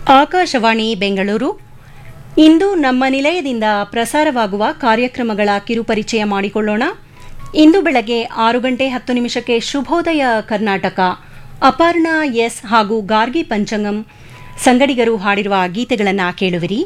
ಆಕಾಶವಾಣಿ ಬೆಂಗಳೂರು. ಇಂದು ನಮ್ಮ ನಿಲಯದಿಂದ ಪ್ರಸಾರವಾಗುವ ಕಾರ್ಯಕ್ರಮಗಳ ಕಿರುಪರಿಚಯ ಮಾಡಿಕೊಳ್ಳೋಣ. ಇಂದು ಬೆಳಗ್ಗೆ 6:10 ಶುಭೋದಯ ಕರ್ನಾಟಕ, ಅಪರ್ಣಾ ಎಸ್ ಹಾಗೂ ಗಾರ್ಗಿ ಪಂಚಂಗಂ ಸಂಗಡಿಗರು ಹಾಡಿರುವ ಗೀತೆಗಳನ್ನು ಕೇಳುವಿರಿ.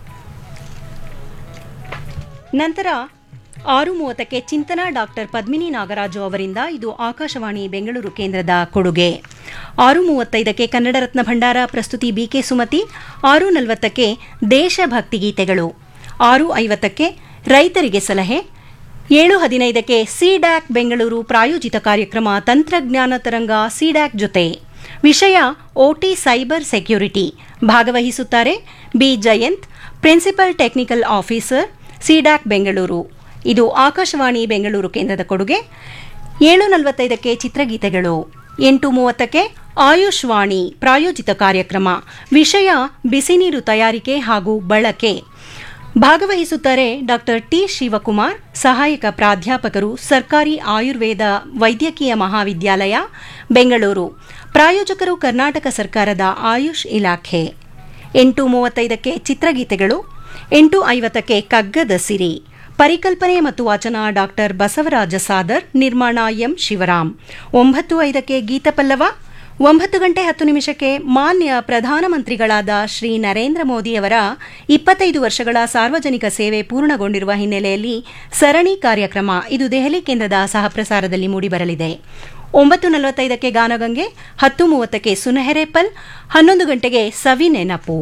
ನಂತರ 6:30 ಚಿಂತನ ಡಾಕ್ಟರ್ ಪದ್ಮಿನಿ ನಾಗರಾಜು ಅವರಿಂದ. ಇದು ಆಕಾಶವಾಣಿ ಬೆಂಗಳೂರು ಕೇಂದ್ರದ ಕೊಡುಗೆ. 6:35 ಕನ್ನಡ ರತ್ನ ಭಂಡಾರ, ಪ್ರಸ್ತುತಿ ಬಿಕೆ ಸುಮತಿ. 6:40 ದೇಶಭಕ್ತಿ ಗೀತೆಗಳು. 6:50 ರೈತರಿಗೆ ಸಲಹೆ. 7:15 ಸಿಡ್ಯಾಕ್ ಬೆಂಗಳೂರು ಪ್ರಾಯೋಜಿತ ಕಾರ್ಯಕ್ರಮ ತಂತ್ರಜ್ಞಾನ ತರಂಗ ಸಿಡ್ಯಾಕ್ ಜೊತೆ. ವಿಷಯ ಓಟಿ ಸೈಬರ್ ಸೆಕ್ಯೂರಿಟಿ. ಭಾಗವಹಿಸುತ್ತಾರೆ B Jayant, principal technical officer, CDAC Bengaluru. ಇದು ಆಕಾಶವಾಣಿ ಬೆಂಗಳೂರು ಕೇಂದ್ರದ ಕೊಡುಗೆ. 7:45 ಚಿತ್ರಗೀತೆಗಳು. 8:30 ಆಯುಷ್ ವಾಣಿ ಪ್ರಾಯೋಜಿತ ಕಾರ್ಯಕ್ರಮ. ವಿಷಯ ಬಿಸಿನೀರು ತಯಾರಿಕೆ ಹಾಗೂ ಬಳಕೆ. ಭಾಗವಹಿಸುತ್ತಾರೆ ಡಾಕ್ಟರ್ ಟಿ ಶಿವಕುಮಾರ್, ಸಹಾಯಕ ಪ್ರಾಧ್ಯಾಪಕರು, ಸರ್ಕಾರಿ ಆಯುರ್ವೇದ ವೈದ್ಯಕೀಯ ಮಹಾವಿದ್ಯಾಲಯ, ಬೆಂಗಳೂರು. ಪ್ರಾಯೋಜಕರು ಕರ್ನಾಟಕ ಸರ್ಕಾರದ ಆಯುಷ್ ಇಲಾಖೆ. 8:35 ಚಿತ್ರಗೀತೆಗಳು. 8:50 ಕಗ್ಗದ ಸಿರಿ. ಪರಿಕಲ್ಪನೆ ಮತ್ತು ವಾಚನ ಡಾಕ್ಟರ್ ಬಸವರಾಜ ಸಾದರ್, ನಿರ್ಮಾಣ ಎಂ ಶಿವರಾಮ್. 9:05 ಗೀತಪಲ್ಲವ. 9:10 ಮಾನ್ಯ ಪ್ರಧಾನಮಂತ್ರಿಗಳಾದ ಶ್ರೀ ನರೇಂದ್ರ ಮೋದಿಯವರ 25 ವರ್ಷಗಳ ಸಾರ್ವಜನಿಕ ಸೇವೆ ಪೂರ್ಣಗೊಂಡಿರುವ ಹಿನ್ನೆಲೆಯಲ್ಲಿ ಸರಣಿ ಕಾರ್ಯಕ್ರಮ. ಇದು ದೆಹಲಿ ಕೇಂದ್ರದ ಸಹಪ್ರಸಾರದಲ್ಲಿ ಮೂಡಿಬರಲಿದೆ. 9:45 ಗಾನಗಂಗೆ. 10:30 ಸುನಹೆರೇಪಲ್. 11 ಗಂಟೆಗೆ ಸವಿ ನೆನಪು.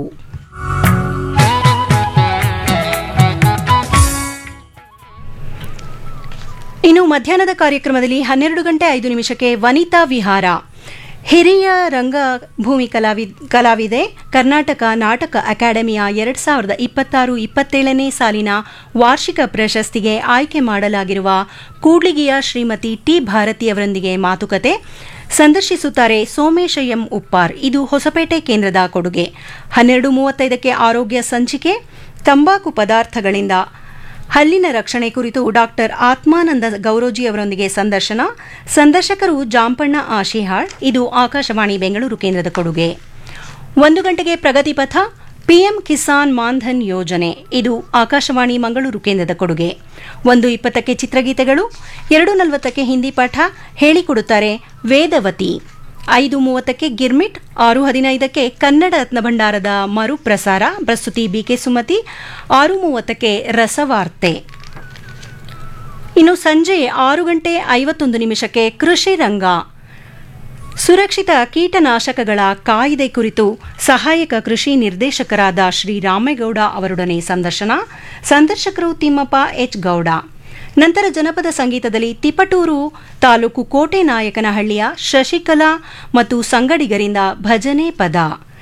ಇನ್ನು ಮಧ್ಯಾಹ್ನದ ಕಾರ್ಯಕ್ರಮದಲ್ಲಿ 12:05 ವನಿತಾ ವಿಹಾರ. ಹಿರಿಯ ರಂಗಭೂಮಿ ಕಲಾವಿದೆ, ಕರ್ನಾಟಕ ನಾಟಕ ಅಕಾಡೆಮಿಯ 2026-27ನೇ ಸಾಲಿನ ವಾರ್ಷಿಕ ಪ್ರಶಸ್ತಿಗೆ ಆಯ್ಕೆ ಮಾಡಲಾಗಿರುವ ಕೂಡ್ಲಿಗಿಯ ಶ್ರೀಮತಿ ಟಿ ಭಾರತಿಯವರೊಂದಿಗೆ ಮಾತುಕತೆ. ಸಂದರ್ಶಿಸುತ್ತಾರೆ ಸೋಮೇಶ ಎಂ ಉಪ್ಪಾರ್. ಇದು ಹೊಸಪೇಟೆ ಕೇಂದ್ರದ ಕೊಡುಗೆ. 12:35 ಆರೋಗ್ಯ ಸಂಚಿಕೆ. ತಂಬಾಕು ಪದಾರ್ಥಗಳಿಂದ ಹಲ್ಲಿನ ರಕ್ಷಣೆ ಕುರಿತು ಡಾಕ್ಟರ್ ಆತ್ಮಾನಂದ ಗೌರೋಜಿ ಅವರೊಂದಿಗೆ ಸಂದರ್ಶನ. ಸಂದರ್ಶಕರು ಜಾಂಪಣ್ಣ ಆಶಿಹಾಳ್. ಇದು ಆಕಾಶವಾಣಿ ಬೆಂಗಳೂರು ಕೇಂದ್ರದ ಕೊಡುಗೆ. 1 ಗಂಟೆಗೆ ಪ್ರಗತಿಪಥ. ಪಿಎಂ ಕಿಸಾನ್ ಮಾನ್ಧನ್ ಯೋಜನೆ. ಇದು ಆಕಾಶವಾಣಿ ಮಂಗಳೂರು ಕೇಂದ್ರದ ಕೊಡುಗೆ. 1:20 ಚಿತ್ರಗೀತೆಗಳು. 2:40 ಹಿಂದಿ ಪಾಠ ಹೇಳಿಕೊಡುತ್ತಾರೆ ವೇದವತಿ. 5:30 ಗಿರ್ಮಿಟ್. 6:15 ಕನ್ನಡ ರತ್ನ ಭಂಡಾರದ ಮರುಪ್ರಸಾರ, ಪ್ರಸ್ತುತಿ ಬಿಕೆ ಸುಮತಿ. 6:30 ರಸವಾರ್ತೆ. ಇನ್ನು ಸಂಜೆ 6:51 ಕೃಷಿ ರಂಗ. ಸುರಕ್ಷಿತ ಕೀಟನಾಶಕಗಳ ಕಾಯ್ದೆ ಕುರಿತು ಸಹಾಯಕ ಕೃಷಿ ನಿರ್ದೇಶಕರಾದ ಶ್ರೀ ರಾಮೇಗೌಡ ಅವರೊಡನೆ ಸಂದರ್ಶನ. ಸಂದರ್ಶಕರು ತಿಮ್ಮಪ್ಪ ಎಚ್ ಗೌಡ. ನಂತರ ಜನಪದ ಸಂಗೀತದಲ್ಲಿ ತಿಪಟೂರು ತಾಲೂಕು ಕೋಟೆನಾಯಕನಹಳ್ಳಿಯ ಶಶಿಕಲಾ ಮತ್ತು ಸಂಗಡಿಗರಿಂದ ಭಜನೆ ಪದ.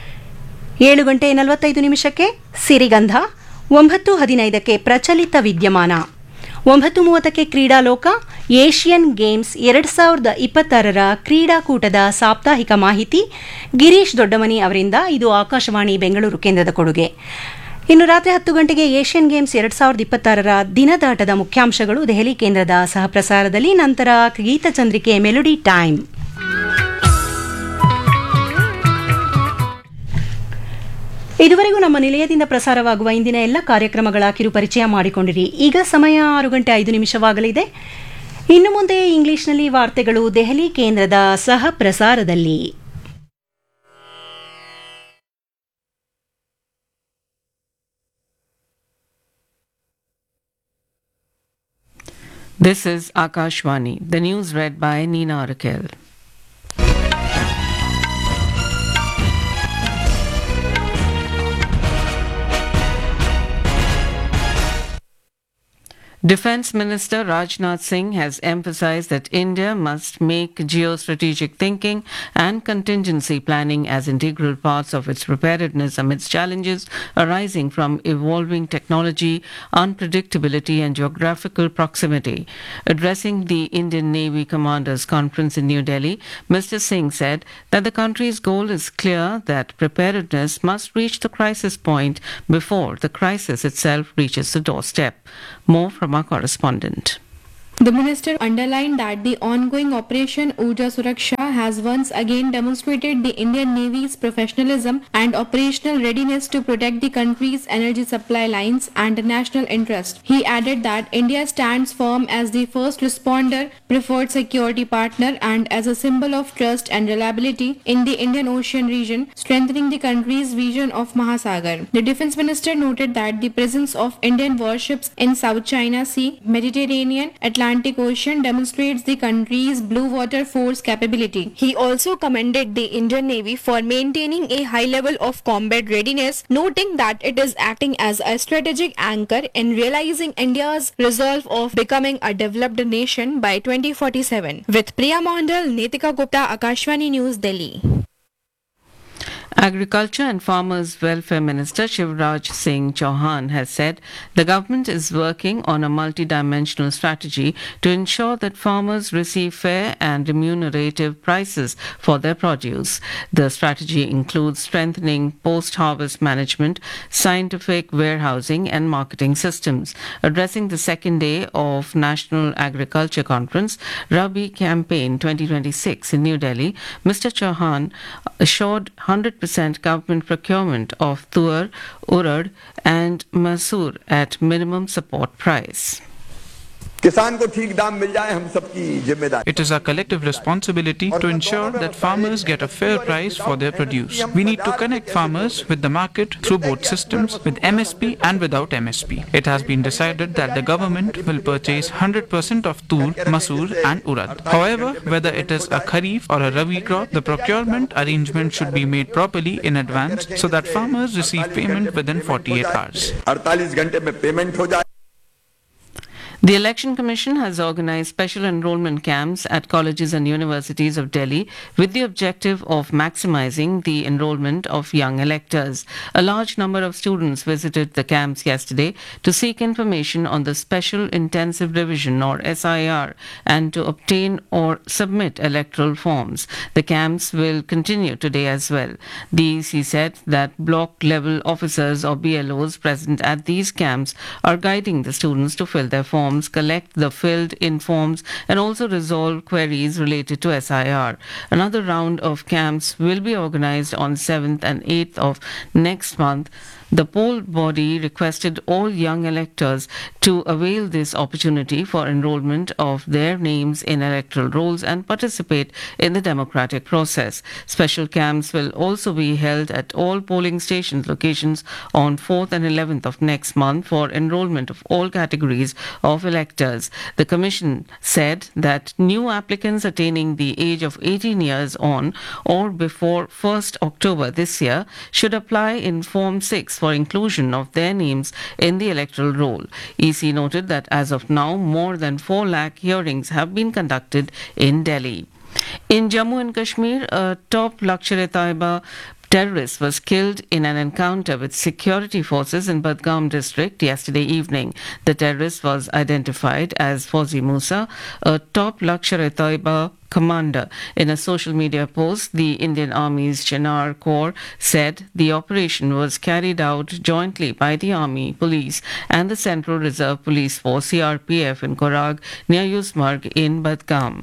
7:45 ಸಿರಿಗಂಧ. 9:15 ಪ್ರಚಲಿತ ವಿದ್ಯಮಾನ. 9:30 ಕ್ರೀಡಾಲೋಕ. ಏಷ್ಯನ್ ಗೇಮ್ಸ್ 2026 ಕ್ರೀಡಾಕೂಟದ ಸಾಪ್ತಾಹಿಕ ಮಾಹಿತಿ ಗಿರೀಶ್ ದೊಡ್ಡಮನಿ ಅವರಿಂದ. ಇದು ಆಕಾಶವಾಣಿ ಬೆಂಗಳೂರು ಕೇಂದ್ರದ ಕೊಡುಗೆ. ಇನ್ನು ರಾತ್ರಿ 10 ಗಂಟೆಗೆ ಏಷ್ಯನ್ ಗೇಮ್ಸ್ 2026 ದಿನದಾಟದ ಮುಖ್ಯಾಂಶಗಳು ದೆಹಲಿ ಕೇಂದ್ರದ ಸಹಪ್ರಸಾರದಲ್ಲಿ. ನಂತರ ಗೀತಚಂದ್ರಿಕೆ ಮೆಲೋಡಿ ಟೈಮ್. ಇದುವರೆಗೂ ನಮ್ಮ ನಿಲಯದಿಂದ ಪ್ರಸಾರವಾಗುವ ಇಂದಿನ ಎಲ್ಲ ಕಾರ್ಯಕ್ರಮಗಳ ಕಿರುಪರಿಚಯ ಮಾಡಿಕೊಂಡಿರಿ. ಈಗ ಸಮಯ 6:05 ಇನ್ನು ಮುಂದೆ ಇಂಗ್ಲಿಷ್ನಲ್ಲಿ ವಾರ್ತೆಗಳು ದೆಹಲಿ ಕೇಂದ್ರದ ಸಹಪ್ರಸಾರದಲ್ಲಿ. This is Akashvani. The news read by Nina Raquel. Defence Minister Rajnath Singh has emphasized that India must make geostrategic thinking and contingency planning as integral parts of its preparedness amidst challenges arising from evolving technology, unpredictability and geographical proximity. Addressing the Indian Navy Commanders Conference in New Delhi, Mr. Singh said that the country's goal is clear, that preparedness must reach the crisis point before the crisis itself reaches the doorstep. More from our correspondent. The minister underlined that the ongoing Operation Urja Suraksha has once again demonstrated the Indian Navy's professionalism and operational readiness to protect the country's energy supply lines and national interest. He added that India stands firm as the first responder, preferred security partner, and as a symbol of trust and reliability in the Indian Ocean region, strengthening the country's vision of Mahasagar. The defense minister noted that the presence of Indian warships in South China Sea, Mediterranean, Atlantic Ocean demonstrates the country's blue water force capability. He also commended the Indian Navy for maintaining a high level of combat readiness, noting that it is acting as a strategic anchor in realizing India's resolve of becoming a developed nation by 2047. With Priya Mondal, Neetika Gupta, Akashvani News, Delhi. Agriculture and Farmers Welfare Minister Shivraj Singh Chauhan has said the government is working on a multidimensional strategy to ensure that farmers receive fair and remunerative prices for their produce. The strategy includes strengthening post-harvest management, scientific warehousing and marketing systems. Addressing the second day of National Agriculture Conference, Rabi Campaign 2026 in New Delhi, Mr. Chauhan assured 100% government procurement of tur, urad and masoor at minimum support price. It is our collective responsibility to ensure that farmers get a fair price for their produce. We need to connect farmers with the market through both systems, with MSP and without MSP. It has been decided that the government will purchase 100% of tur, masoor and urad. However, whether it is a kharif or a rabi crop, the procurement arrangement should be made properly in advance so that farmers receive payment within 48 hours. The Election Commission has organized special enrollment camps at colleges and universities of Delhi with the objective of maximizing the enrollment of young electors. A large number of students visited the camps yesterday to seek information on the Special Intensive Revision or SIR and to obtain or submit electoral forms. The camps will continue today as well. The EC said that block level officers or BLOs present at these camps are guiding the students to fill their forms, collect the filled-in forms and also resolve queries related to SIR. Another round of camps will be organized on 7th and 8th of next month. The poll body requested all young electors to avail this opportunity for enrollment of their names in electoral rolls and participate in the democratic process. Special camps will also be held at all polling station locations on 4th and 11th of next month for enrollment of all categories of electors. The Commission said that new applicants attaining the age of 18 years on or before 1st October this year should apply in Form 6 for inclusion of their names in the electoral roll. EC noted that as of now, more than 4 lakh hearings have been conducted in Delhi. In Jammu and Kashmir, a top Lashkar-e-Taiba terrorist was killed in an encounter with security forces in Budgam district yesterday evening. The terrorist was identified as Fauzi Musa, a top Lashkar-e-Taiba commander. In a social media post, the Indian Army's Chenar Corps said the operation was carried out jointly by the Army, Police and the Central Reserve Police Force CRPF in Korag near Yusmarg in Budgam.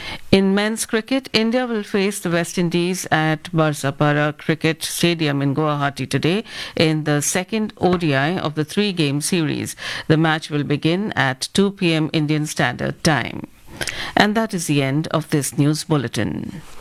In men's cricket, India will face the West Indies at Barsapara Cricket Stadium in Guwahati today in the second ODI of the 3-game series. The match will begin at 2 p.m. Indian Standard Time. And that is the end of this news bulletin.